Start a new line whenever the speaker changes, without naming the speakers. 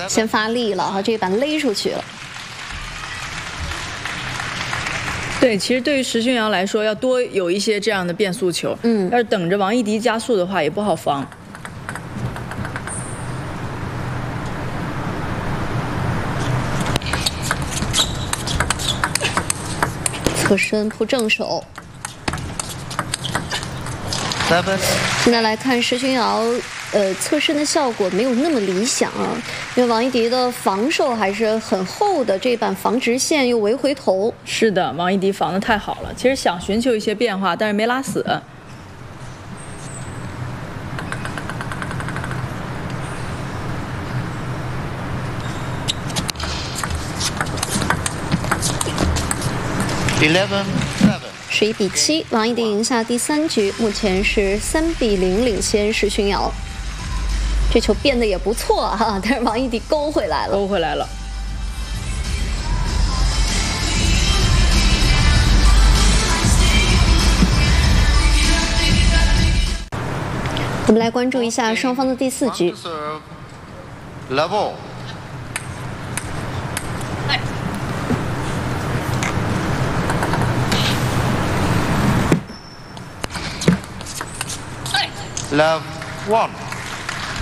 先发力了哈，这一板勒出去了。
对，其实对于石俊阳来说，要多有一些这样的变速球。要是等着王艺迪加速的话，也不好防。
侧身扑正手。现在来看石俊瑶，侧身的效果没有那么理想啊，因为王艺迪的防守还是很厚的，这板防直线又围回头。
是的，王艺迪防得太好了，其实想寻求一些变化，但是没拉死。
11比7，王艺迪赢下第3局，目前是3比0领先石俊瑶。这球变得也不错哈，但是王艺迪勾回来了。
勾回来了。
我们来关注一下双方的第4局。
Level。Love 1。